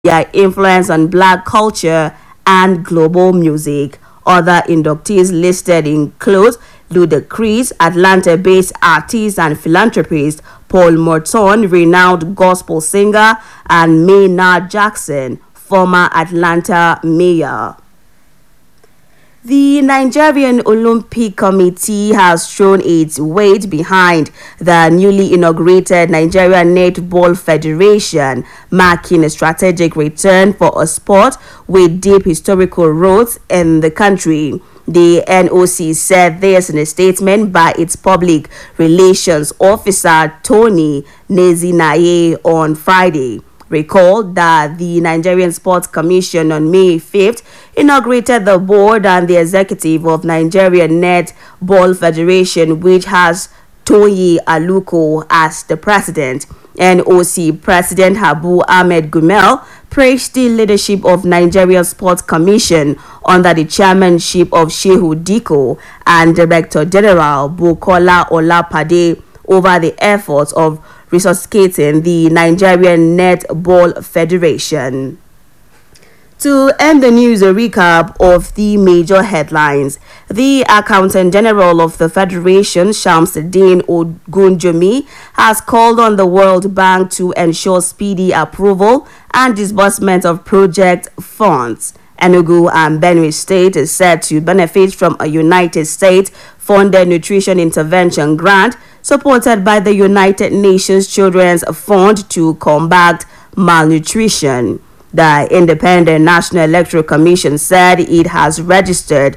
their influence on black culture and global music. Other inductees listed include Ludacris, Atlanta-based artist and philanthropist Paul Morton, renowned gospel singer, and Maynard Jackson, former Atlanta mayor. The Nigerian Olympic Committee has thrown its weight behind the newly inaugurated Nigeria Netball Federation, marking a strategic return for a sport with deep historical roots in the country. The NOC said this in a statement by its public relations officer Tony Nezinaye on Friday. Recall that the Nigerian Sports Commission on May 5th inaugurated the board and the executive of Nigerian Netball Federation, which has Toyi Aluko as the president. NOC President Habu Ahmed Gumel praised the leadership of Nigerian Sports Commission under the chairmanship of Shehu Diko and Director General Bukola Olapade over the efforts of resuscitating the Nigerian Netball Federation. To end the news, a recap of the major headlines. The Accountant General of the Federation, Shamsuddin Ogunjomi, has called on the World Bank to ensure speedy approval and disbursement of project funds. Enugu and Benue State is said to benefit from a United States-funded nutrition intervention grant supported by the United Nations Children's Fund to combat malnutrition. The Independent National Electoral Commission said it has registered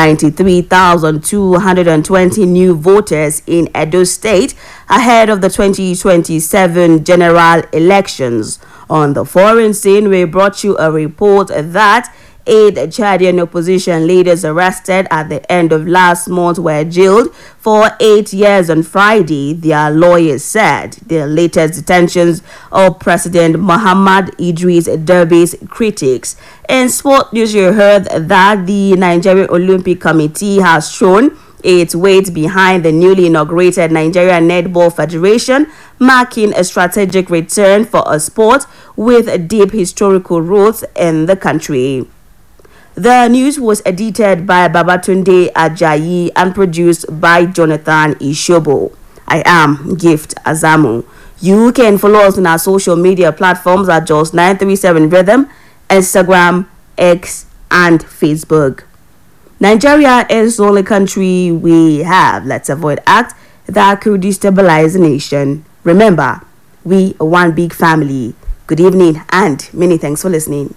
93,220 new voters in Edo State ahead of the 2027 general elections. On the foreign scene, we brought you a report that 8 Chadian opposition leaders arrested at the end of last month were jailed for 8 years on Friday, their lawyers said. The latest detentions of President Muhammad Idris Debby's critics. In sport news, you heard that the Nigerian Olympic Committee has thrown its weight behind the newly inaugurated Nigeria Netball Federation, marking a strategic return for a sport with deep historical roots in the country. The news was edited by Babatunde Ajayi and produced by Jonathan Ishobo. I am Gift Azamu. You can follow us on our social media platforms at Jos 937 Rhythm, Instagram, X, and Facebook. Nigeria is the only country we have. Let's avoid acts that could destabilize the nation. Remember, we are one big family. Good evening and many thanks for listening.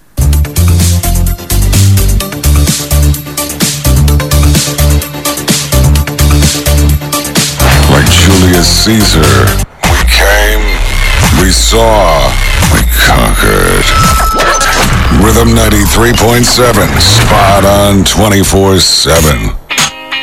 Like Julius Caesar, we came, we saw, we conquered. Rhythm 93.7, spot on 24/7.